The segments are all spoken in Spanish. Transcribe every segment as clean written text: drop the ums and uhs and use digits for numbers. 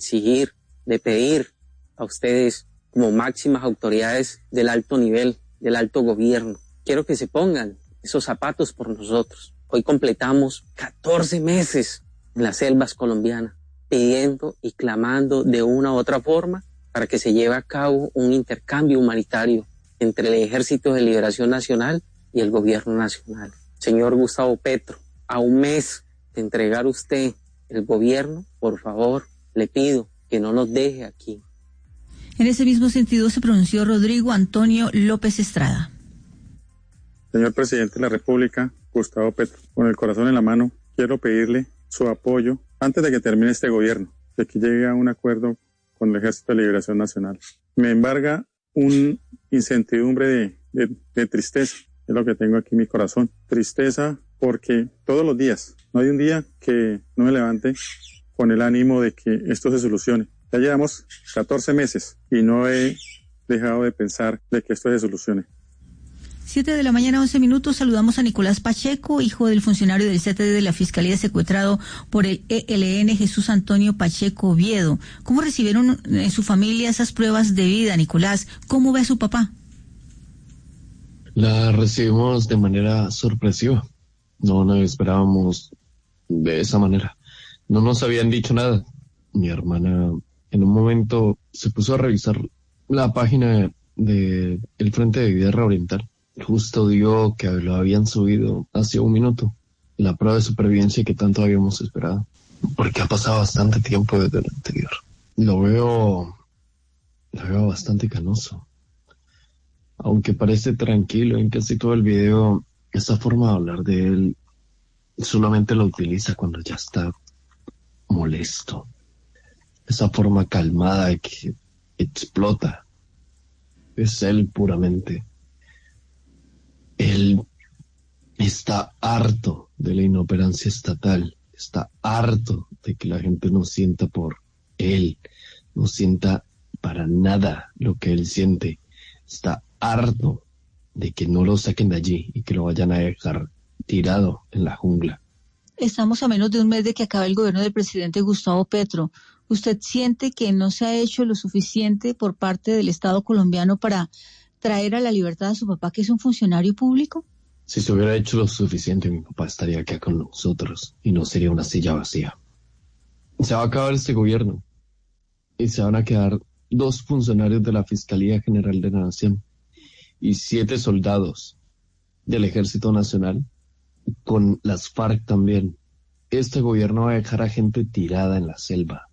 exigir, de pedir a ustedes como máximas autoridades del alto nivel, del alto gobierno. Quiero que se pongan esos zapatos por nosotros. Hoy completamos 14 meses en las selvas colombianas, pidiendo y clamando de una u otra forma para que se lleve a cabo un intercambio humanitario entre el Ejército de Liberación Nacional y el Gobierno Nacional. Señor Gustavo Petro, a un mes de entregar usted el gobierno, por favor, le pido que no nos deje aquí. En ese mismo sentido se pronunció Rodrigo Antonio López Estrada. Señor Presidente de la República, Gustavo Petro, con el corazón en la mano, quiero pedirle su apoyo antes de que termine este gobierno, de que llegue a un acuerdo con el Ejército de Liberación Nacional. Me embarga una incertidumbre de tristeza, es lo que tengo aquí en mi corazón. Tristeza porque todos los días, no hay un día que no me levante con el ánimo de que esto se solucione. Ya llevamos 14 meses y no he dejado de pensar de que esto se solucione. 7:11 a.m, saludamos a Nicolás Pacheco, hijo del funcionario del CTD de la Fiscalía secuestrado por el ELN, Jesús Antonio Pacheco Oviedo. ¿Cómo recibieron en su familia esas pruebas de vida, Nicolás? ¿Cómo ve a su papá? La recibimos de manera sorpresiva. No nos esperábamos de esa manera. No nos habían dicho nada. Mi hermana en un momento se puso a revisar la página de el Frente de Guerra Oriental. Justo dio que lo habían subido hace un minuto, la prueba de supervivencia que tanto habíamos esperado, porque ha pasado bastante tiempo desde el anterior. Lo veo bastante canoso, aunque parece tranquilo en casi todo el video. Esa forma de hablar de él solamente lo utiliza cuando ya está molesto, esa forma calmada de que explota, es él puramente. Él está harto de la inoperancia estatal, está harto de que la gente no sienta por él, no sienta para nada lo que él siente, está harto de que no lo saquen de allí y que lo vayan a dejar tirado en la jungla. Estamos a menos de un mes de que acabe el gobierno del presidente Gustavo Petro. ¿Usted siente que no se ha hecho lo suficiente por parte del Estado colombiano para traer a la libertad a su papá, que es un funcionario público? Si se hubiera hecho lo suficiente, mi papá estaría acá con nosotros y no sería una silla vacía. Se va a acabar este gobierno y se van a quedar 2 funcionarios de la Fiscalía General de la Nación y 7 soldados del Ejército Nacional, con las FARC también. Este gobierno va a dejar a gente tirada en la selva,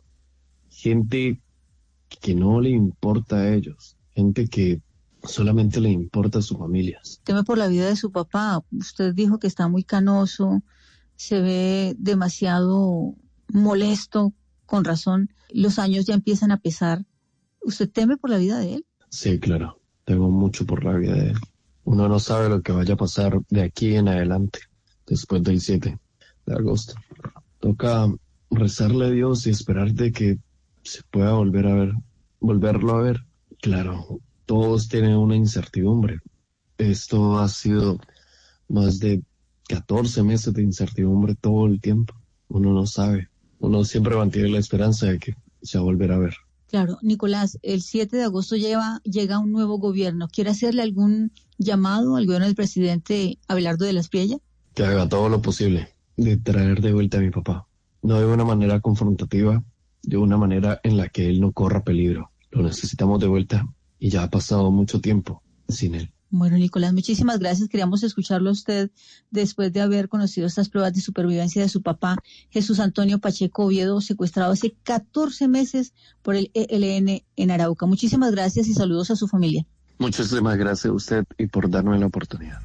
gente que no le importa a ellos, gente que solamente le importa a sus familias. Teme por la vida de su papá. Usted dijo que está muy canoso, se ve demasiado molesto, con razón. Los años ya empiezan a pesar. ¿Usted teme por la vida de él? Sí, claro. Temo mucho por la vida de él. Uno no sabe lo que vaya a pasar de aquí en adelante, después del 7 de agosto. Toca rezarle a Dios y esperar de que se pueda volverlo a ver. Claro, todos tienen una incertidumbre. Esto ha sido más de 14 meses de incertidumbre todo el tiempo. Uno no sabe. Uno siempre mantiene la esperanza de que se va a volver a ver. Claro, Nicolás, el 7 de agosto llega un nuevo gobierno. ¿Quiere hacerle algún llamado al gobierno del presidente Abelardo de la Espriella? Que haga todo lo posible de traer de vuelta a mi papá. No de una manera confrontativa, de una manera en la que él no corra peligro. Lo necesitamos de vuelta y ya ha pasado mucho tiempo sin él. Bueno, Nicolás, muchísimas gracias. Queríamos escucharlo a usted después de haber conocido estas pruebas de supervivencia de su papá, Jesús Antonio Pacheco Oviedo, secuestrado hace 14 meses por el ELN en Arauca. Muchísimas gracias y saludos a su familia. Muchísimas gracias a usted y por darme la oportunidad.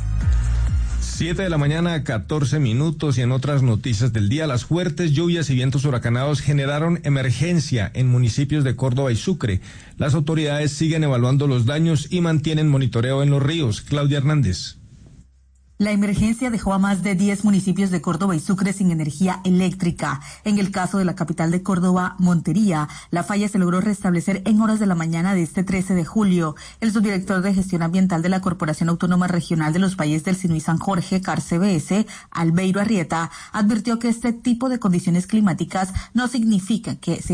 7:14 a.m. y en otras noticias del día, las fuertes lluvias y vientos huracanados generaron emergencia en municipios de Córdoba y Sucre. Las autoridades siguen evaluando los daños y mantienen monitoreo en los ríos. Claudia Hernández. La emergencia dejó a más de 10 municipios de Córdoba y Sucre sin energía eléctrica. En el caso de la capital de Córdoba, Montería, la falla se logró restablecer en horas de la mañana de este 13 de julio. El subdirector de Gestión Ambiental de la Corporación Autónoma Regional de los Valles del Sinu y San Jorge, CARCBS, Albeiro Arrieta, advirtió que este tipo de condiciones climáticas no significan que se